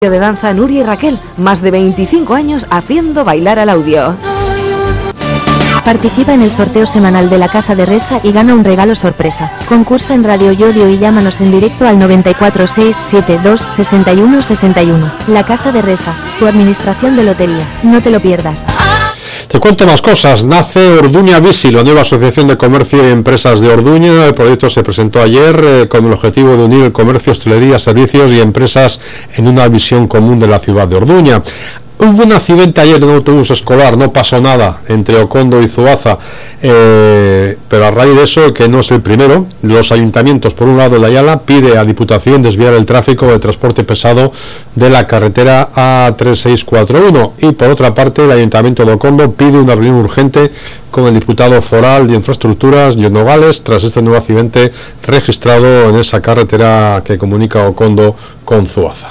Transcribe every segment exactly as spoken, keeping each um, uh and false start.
de danza Nuria y Raquel, más de veinticinco años haciendo bailar al audio. Participa en el sorteo semanal de la Casa de Resa y gana un regalo sorpresa. Concursa en Radio Yodio y llámanos en directo al noventa y cuatro seis setenta y dos sesenta y uno sesenta y uno. La Casa de Resa, tu administración de lotería. No te lo pierdas. Te cuento más cosas. Nace Orduña Visi, la nueva asociación de comercio y empresas de Orduña. El proyecto se presentó ayer eh, con el objetivo de unir el comercio, hostelería, servicios y empresas en una visión común de la ciudad de Orduña. Hubo un accidente ayer en un autobús escolar, no pasó nada entre Ocondo y Zuaza, eh, pero a raíz de eso, que no es el primero, los ayuntamientos, por un lado la Ayala, pide a Diputación desviar el tráfico de transporte pesado de la carretera A tres seis cuatro uno y por otra parte el Ayuntamiento de Ocondo pide una reunión urgente con el diputado foral de Infraestructuras, John Nogales, tras este nuevo accidente registrado en esa carretera que comunica Ocondo con Zuaza.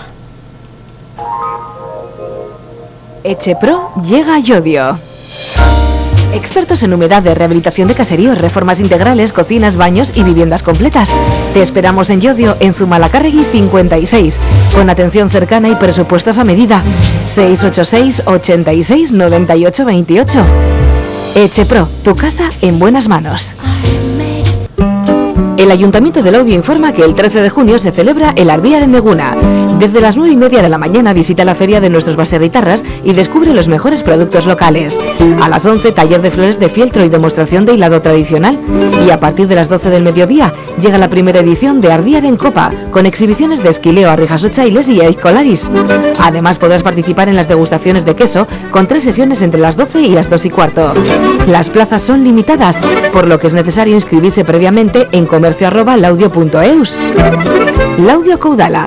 Echepro llega a Llodio. Expertos en humedades, rehabilitación de caseríos, reformas integrales, cocinas, baños y viviendas completas. Te esperamos en Llodio, en Zumalacárregui cincuenta y seis, con atención cercana y presupuestos a medida. seis ocho seis, ochenta y seis, noventa y ocho veintiocho. Echepro, tu casa en buenas manos. El Ayuntamiento de Laudio informa que el trece de junio se celebra el Arbiar en Neguna. Desde las nueve y media de la mañana visita la feria de nuestros baserritarras y descubre los mejores productos locales. A las once, taller de flores de fieltro y demostración de hilado tradicional. Y a partir de las doce del mediodía llega la primera edición de Arbiar en Copa, con exhibiciones de esquileo, arrijas ochailes y escolaris. Además podrás participar en las degustaciones de queso, con tres sesiones entre las doce y las dos y cuarto. Las plazas son limitadas, por lo que es necesario inscribirse previamente en comercio arroba laudio punto eus. Laudio Caudala.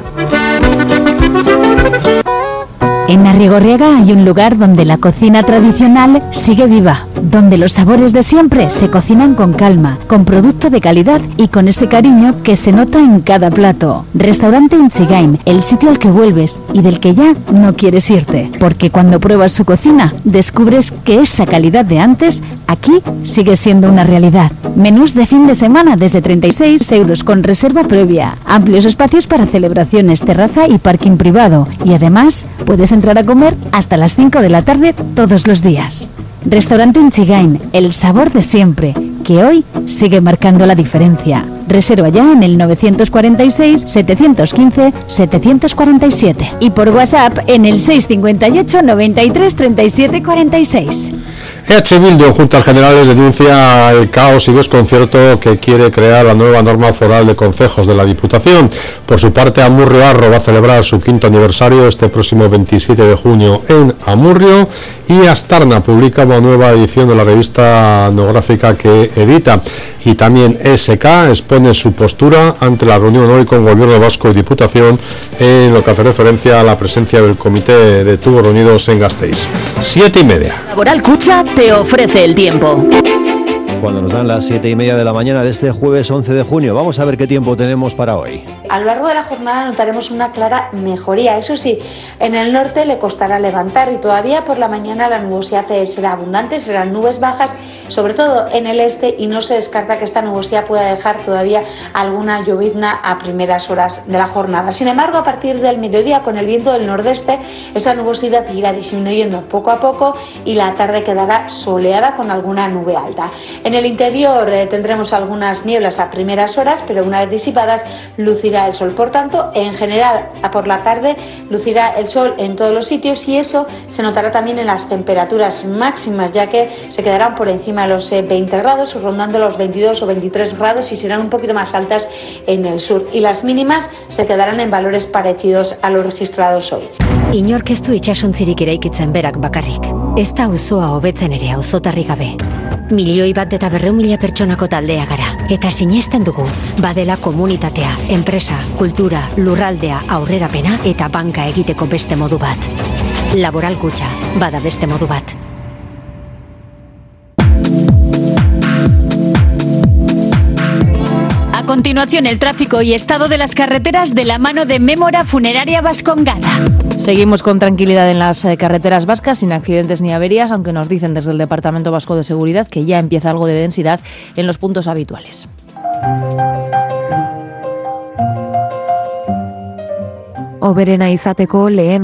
En Arrigorriaga hay un lugar donde la cocina tradicional sigue viva, donde los sabores de siempre se cocinan con calma, con producto de calidad y con ese cariño que se nota en cada plato. Restaurante Inchigain, el sitio al que vuelves y del que ya no quieres irte, porque cuando pruebas su cocina descubres que esa calidad de antes aquí sigue siendo una realidad. Menús de fin de semana desde treinta y seis euros con reserva previa, amplios espacios para celebraciones, terraza y parking privado, y además puedes entrar a comer hasta las cinco de la tarde todos los días. Restaurante Inchigain, el sabor de siempre, que hoy sigue marcando la diferencia. Reserva ya en el novecientos cuarenta y seis, setecientos quince, setecientos cuarenta y siete y por WhatsApp en el seiscientos cincuenta y ocho, noventa y tres, treinta y siete, cuarenta y seis. E H Bildu, Juntas Generales, denuncia el caos y desconcierto que quiere crear la nueva norma foral de concejos de la Diputación. Por su parte, Amurrio Arro va a celebrar su quinto aniversario este próximo veintisiete de junio en Amurrio, y Astarna publica una nueva edición de la revista etnográfica que edita. Y también S K expone su postura ante la reunión hoy con Gobierno Vasco y Diputación en lo que hace referencia a la presencia del Comité de Tubos Reunidos en Gasteiz. Siete y media. Laboral Cucha te ofrece el tiempo. Cuando nos dan las siete y media de la mañana de este jueves once de junio, vamos a ver qué tiempo tenemos para hoy. A lo largo de la jornada notaremos una clara mejoría. Eso sí, en el norte le costará levantar y todavía por la mañana la nubosidad será abundante, serán nubes bajas, sobre todo en el este, y no se descarta que esta nubosidad pueda dejar todavía alguna llovizna a primeras horas de la jornada. Sin embargo, a partir del mediodía, con el viento del nordeste, esa nubosidad irá disminuyendo poco a poco y la tarde quedará soleada con alguna nube alta. En el interior eh, tendremos algunas nieblas a primeras horas, pero una vez disipadas lucirá el sol. Por tanto, en general, por la tarde lucirá el sol en todos los sitios, y eso se notará también en las temperaturas máximas, ya que se quedarán por encima de los eh, veinte grados, rondando los veintidós o veintitrés grados, y serán un poquito más altas en el sur. Y las mínimas se quedarán en valores parecidos a los registrados hoy. Inork ez du itsasontzirik eraikitzen berak bakarrik. Ez da auzoa hobetzen ere auzotarrik gabe. Milioi bat eta berrehun mila pertsonako taldea gara. Eta sinesten dugu, badela komunitatea, enpresa, kultura, lurraldea, aurrerapena eta banka egiteko beste modu bat. Laboral Kutxa, bada beste modu bat. A continuación, el tráfico y estado de las carreteras de la mano de Mémora Funeraria Vascongada. Seguimos con tranquilidad en las carreteras vascas, sin accidentes ni averías, aunque nos dicen desde el Departamento Vasco de Seguridad que ya empieza algo de densidad en los puntos habituales. hoberena izateko lehen